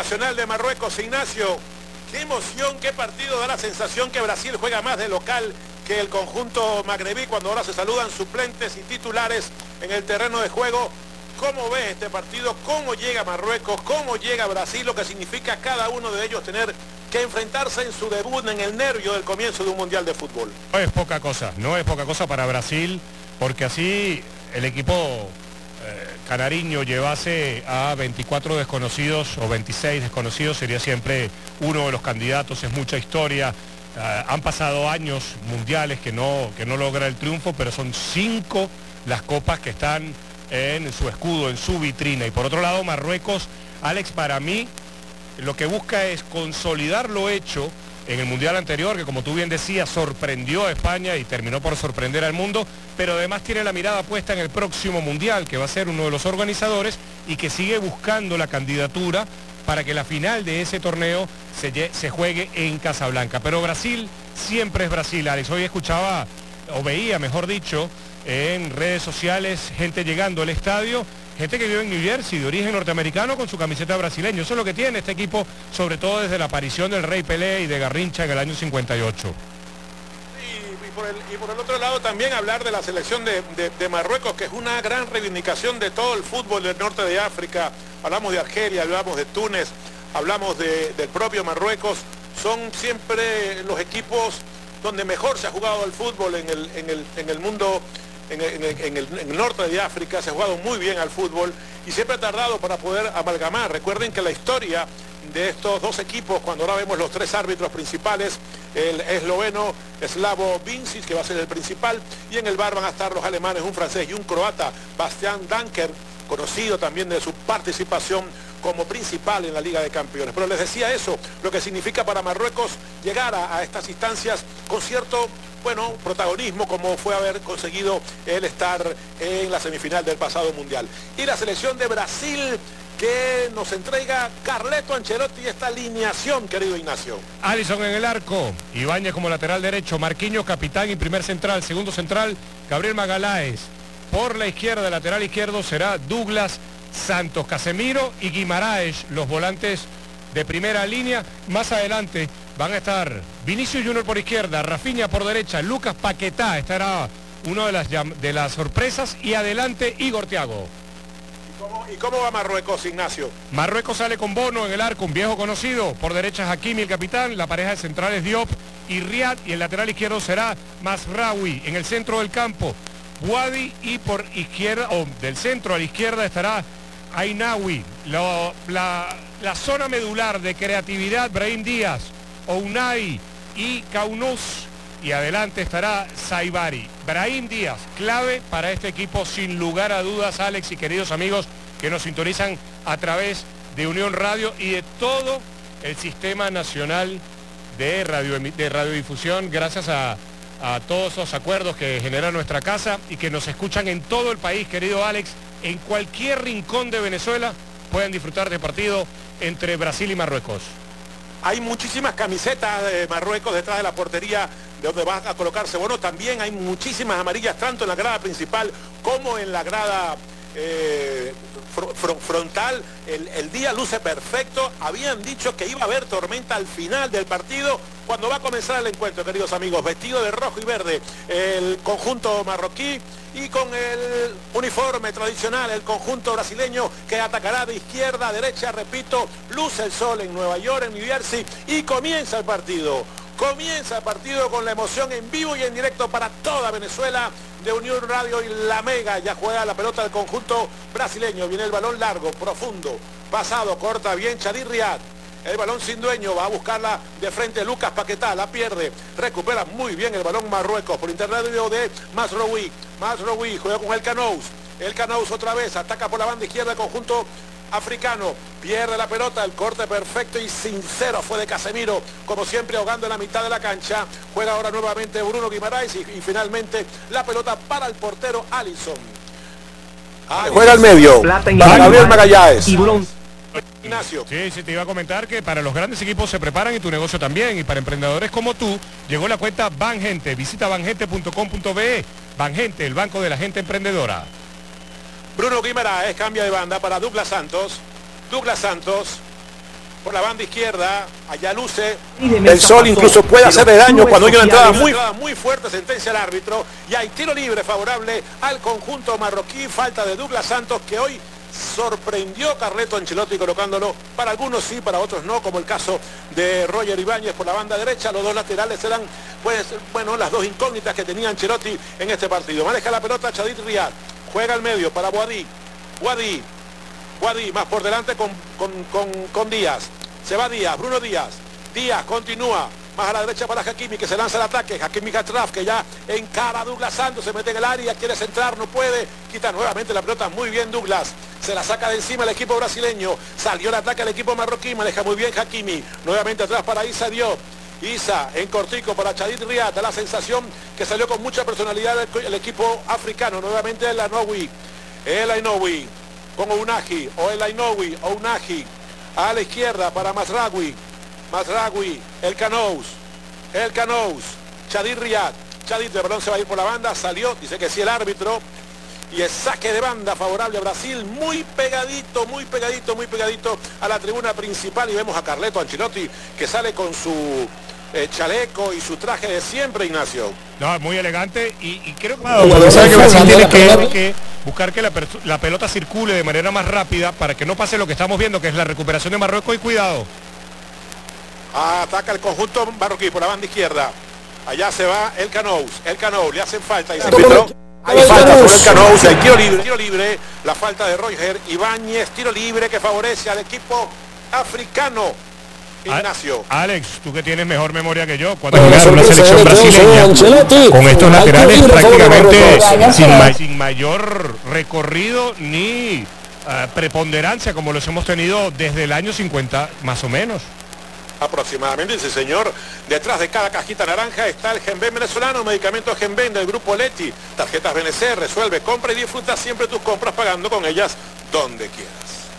Nacional de Marruecos. Ignacio, qué emoción, qué partido, da la sensación que Brasil juega más de local que el conjunto magrebí cuando ahora se saludan suplentes y titulares en el terreno de juego. ¿Cómo ves este partido? ¿Cómo llega Marruecos? ¿Cómo llega Brasil? Lo que significa cada uno de ellos tener que enfrentarse en su debut en el nervio del comienzo de un mundial de fútbol. No es poca cosa para Brasil, porque así el equipo canariño llevase a 24 desconocidos o 26 desconocidos, sería siempre uno de los candidatos, es mucha historia. Han pasado años mundiales que no logra el triunfo, pero son 5 las copas que están en su escudo, en su vitrina. Y por otro lado, Marruecos, Alex, para mí, lo que busca es consolidar lo hecho en el mundial anterior, que como tú bien decías, sorprendió a España y terminó por sorprender al mundo, pero además tiene la mirada puesta en el próximo mundial, que va a ser uno de los organizadores y que sigue buscando la candidatura para que la final de ese torneo se juegue en Casablanca. Pero Brasil siempre es Brasil, Alex. Hoy escuchaba, o veía, mejor dicho, en redes sociales, gente llegando al estadio, gente que vive en New Jersey, de origen norteamericano, con su camiseta brasileña. Eso es lo que tiene este equipo, sobre todo desde la aparición del Rey Pelé y de Garrincha en el año 58. Y por el otro lado también hablar de la selección de Marruecos, que es una gran reivindicación de todo el fútbol del norte de África. Hablamos de Argelia, hablamos de Túnez, hablamos del propio Marruecos. Son siempre los equipos donde mejor se ha jugado el fútbol en el mundo. En el norte de África se ha jugado muy bien al fútbol y siempre ha tardado para poder amalgamar. Recuerden que la historia de estos dos equipos, cuando ahora vemos los 3 árbitros principales, el esloveno Slavo Vincic, que va a ser el principal, y en el bar van a estar los alemanes, un francés y un croata, Bastian Danker, conocido también de su participación como principal en la Liga de Campeones. Pero les decía eso, lo que significa para Marruecos llegar a estas instancias con cierto, bueno, protagonismo, como fue haber conseguido el estar en la semifinal del pasado mundial. Y la selección de Brasil, que nos entrega Carleto Ancelotti esta alineación, querido Ignacio. Alisson en el arco, Ibáñez como lateral derecho, Marquinhos capitán y primer central, segundo central Gabriel Magaláes. Por la izquierda, lateral izquierdo será Douglas Santos, Casemiro y Guimaraes, los volantes de primera línea. Más adelante van a estar Vinicius Junior por izquierda, Rafinha por derecha, Lucas Paquetá estará uno de las sorpresas, y adelante Igor Thiago. ¿Y cómo va Marruecos, Ignacio? Marruecos sale con Bono en el arco, un viejo conocido. Por derecha Hakimi, el capitán. La pareja de centrales Diop y Riyad. Y el lateral izquierdo será Masraoui. En el centro del campo, Wadi. Y por izquierda, o del centro a la izquierda, estará Ainaoui. La zona medular de creatividad, Brahim Díaz, Unai y Kaunos. Y adelante estará Saibari. Brahim Díaz, clave para este equipo sin lugar a dudas, Alex y queridos amigos que nos sintonizan a través de Unión Radio y de todo el sistema nacional de radiodifusión, gracias a todos los acuerdos que genera nuestra casa y que nos escuchan en todo el país, querido Alex. En cualquier rincón de Venezuela pueden disfrutar de partido entre Brasil y Marruecos. Hay muchísimas camisetas de Marruecos detrás de la portería de donde va a colocarse. Bueno, también hay muchísimas amarillas, tanto en la grada principal como en la grada frontal. El día luce perfecto. Habían dicho que iba a haber tormenta al final del partido, cuando va a comenzar el encuentro, queridos amigos. Vestido de rojo y verde el conjunto marroquí, y con el uniforme tradicional el conjunto brasileño, que atacará de izquierda a derecha. Repito, luce el sol en Nueva York, en New Jersey, y comienza el partido. Comienza el partido con la emoción en vivo y en directo para toda Venezuela de Unión Radio y La Mega. Ya juega la pelota del conjunto brasileño. Viene el balón largo, profundo, pasado, corta bien Chadir Riyad. El balón sin dueño, va a buscarla de frente Lucas Paquetá, la pierde, recupera muy bien el balón Marruecos por intermedio de Masraoui. Masraoui juega con el Canous otra vez, ataca por la banda izquierda el conjunto africano, pierde la pelota, el corte perfecto y sincero fue de Casemiro, como siempre ahogando en la mitad de la cancha. Juega ahora nuevamente Bruno Guimaraes y finalmente la pelota para el portero Alisson. Juega al medio, para Gabriel Magaláes. Ignacio. Sí, te iba a comentar que para los grandes equipos se preparan y tu negocio también, y para emprendedores como tú llegó la cuenta Bangente. Visita bangente.com.be. Bangente, el banco de la gente emprendedora. Bruno Guimaraes cambia de banda para Douglas Santos. Douglas Santos por la banda izquierda, allá luce el sol, incluso puede hacerle daño cuando hay una entrada muy fuerte, sentencia el árbitro, y hay tiro libre favorable al conjunto marroquí, falta de Douglas Santos, que hoy sorprendió Carleto Ancelotti colocándolo, para algunos sí, para otros no, como el caso de Roger Ibáñez por la banda derecha. Los dos laterales eran, pues, bueno, las dos incógnitas que tenía Ancelotti en este partido. Maneja la pelota Chadid Riyad, juega al medio para Boadí, más por delante con Díaz. Se va Díaz, Bruno Díaz continúa, más a la derecha para Hakimi, que se lanza el ataque. Hakimi Achraf, que ya encara a Douglas Santos, se mete en el área, quiere centrar, no puede, quita nuevamente la pelota, muy bien Douglas, se la saca de encima el equipo brasileño, salió el ataque al equipo marroquí, maneja muy bien Hakimi, nuevamente atrás para Issa Diop. Isa en cortico para Chadid Riyad, da la sensación que salió con mucha personalidad el equipo africano. Nuevamente el Ainoui con Ounahi, Ounahi a la izquierda para Mazraoui, el Canous, Chadid Riyad, el balón se va a ir por la banda, salió, dice que sí el árbitro, y el saque de banda favorable a Brasil, muy pegadito a la tribuna principal, y vemos a Carleto Ancelotti que sale con su chaleco y su traje de siempre, Ignacio. No, muy elegante y creo que sabe que Brasil tiene que buscar que la pelota circule de manera más rápida para que no pase lo que estamos viendo, que es la recuperación de Marruecos, y cuidado. Ataca el conjunto marroquí por la banda izquierda. Allá se va el Canous, le hacen falta y se filtró. Hay falta sobre el Canous, hay tiro libre, la falta de Roger Ibáñez, tiro libre que favorece al equipo africano. Ignacio. Alex, tú que tienes mejor memoria que yo, cuando juegas una selección brasileña con estos laterales prácticamente sin mayor recorrido ni preponderancia como los hemos tenido desde el año 50 más o menos. Aproximadamente, sí señor. Detrás de cada cajita naranja está el Genben venezolano, medicamentos Genben del grupo Leti, tarjetas BNC, resuelve, compra y disfruta siempre tus compras pagando con ellas donde quieras.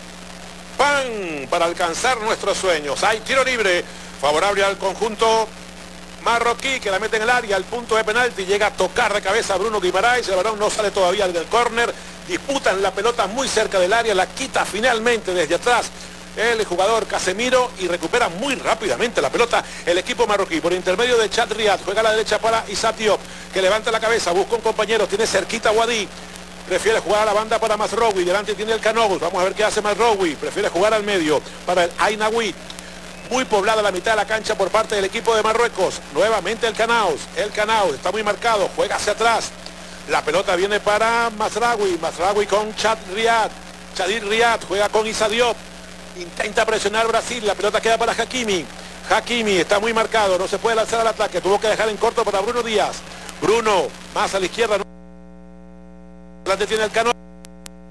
¡Pan! Para alcanzar nuestros sueños. Hay tiro libre favorable al conjunto marroquí, que la mete en el área, al punto de penalti, llega a tocar de cabeza a Bruno Guimaraes, el balón no sale todavía del córner, disputan la pelota muy cerca del área, la quita finalmente desde atrás el jugador Casemiro y recupera muy rápidamente la pelota el equipo marroquí por intermedio de Chad Riyad, juega a la derecha para Issa Diop, que levanta la cabeza, busca un compañero, tiene cerquita a Boadí, prefiere jugar a la banda para Mazraoui, delante tiene el Canous, vamos a ver qué hace Mazraoui, prefiere jugar al medio para el Ainoui, muy poblada la mitad de la cancha por parte del equipo de Marruecos, nuevamente el Canous está muy marcado, juega hacia atrás, la pelota viene para Mazraoui con Chadid Riyad, juega con Issa Diop, intenta presionar Brasil, la pelota queda para Hakimi está muy marcado, no se puede lanzar al ataque, tuvo que dejar en corto para Bruno Díaz, más a la izquierda, delante tiene el Canous.